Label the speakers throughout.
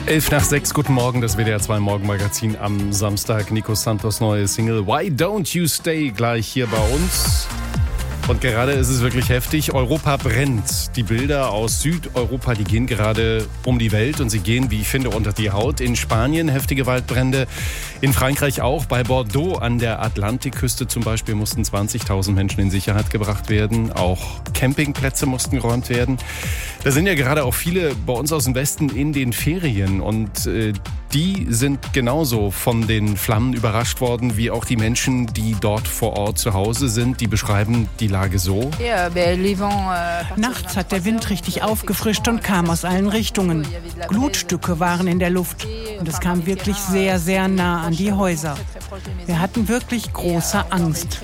Speaker 1: 11:05, guten Morgen, das WDR 2 Morgenmagazin am Samstag. Nico Santos' neue Single Why Don't You Stay gleich hier bei uns. Und gerade ist es wirklich heftig. Europa brennt. Die Bilder aus Südeuropa, die gehen gerade um die Welt und sie gehen, wie ich finde, unter die Haut. In Spanien heftige Waldbrände, in Frankreich auch. Bei Bordeaux an der Atlantikküste zum Beispiel mussten 20.000 Menschen in Sicherheit gebracht werden. Auch Campingplätze mussten geräumt werden. Da sind ja gerade auch viele bei uns aus dem Westen in den Ferien und die sind genauso von den Flammen überrascht worden, wie auch die Menschen, die dort vor Ort zu Hause sind. Die beschreiben die Lage so.
Speaker 2: Nachts hat der Wind richtig aufgefrischt und kam aus allen Richtungen. Glutstücke waren in der Luft und es kam wirklich sehr, sehr nah an die Häuser. Wir hatten wirklich große Angst.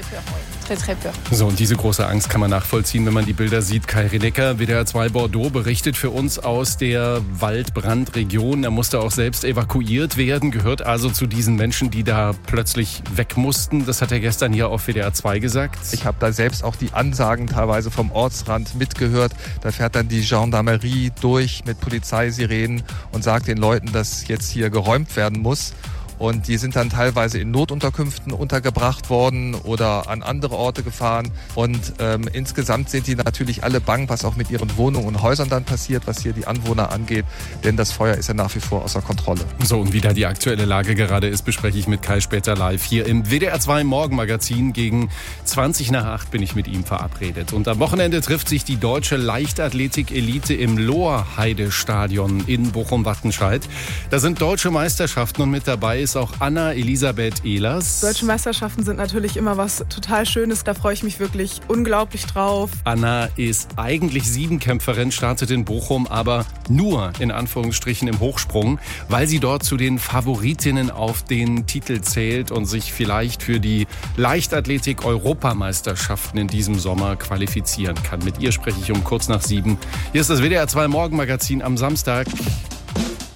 Speaker 1: So, und diese große Angst kann man nachvollziehen, wenn man die Bilder sieht. Kai Rinecker, WDR 2 Bordeaux, berichtet für uns aus der Waldbrandregion. Er musste auch selbst evakuiert werden, gehört also zu diesen Menschen, die da plötzlich weg mussten. Das hat er gestern hier auf WDR 2 gesagt.
Speaker 3: Ich habe da selbst auch die Ansagen teilweise vom Ortsrand mitgehört. Da fährt dann die Gendarmerie durch mit Polizeisirenen und sagt den Leuten, dass jetzt hier geräumt werden muss. Und die sind dann teilweise in Notunterkünften untergebracht worden oder an andere Orte gefahren. Und insgesamt sind die natürlich alle bang, was auch mit ihren Wohnungen und Häusern dann passiert, was hier die Anwohner angeht. Denn das Feuer ist ja nach wie vor außer Kontrolle.
Speaker 1: So, und wie da die aktuelle Lage gerade ist, bespreche ich mit Kai später live hier im WDR 2 Morgenmagazin. Gegen 20:08 bin ich mit ihm verabredet. Und am Wochenende trifft sich die deutsche Leichtathletik-Elite im Lohrheide-Stadion in Bochum-Wattenscheid. Da sind deutsche Meisterschaften und mit dabei ist auch Anna Elisabeth Ehlers.
Speaker 4: Deutsche Meisterschaften sind natürlich immer was total Schönes, da freue ich mich wirklich unglaublich drauf.
Speaker 1: Anna ist eigentlich Siebenkämpferin, startet in Bochum, aber nur in Anführungsstrichen im Hochsprung, weil sie dort zu den Favoritinnen auf den Titel zählt und sich vielleicht für die Leichtathletik-Europameisterschaften in diesem Sommer qualifizieren kann. Mit ihr spreche ich um kurz nach 7. Hier ist das WDR 2 Morgenmagazin am Samstag.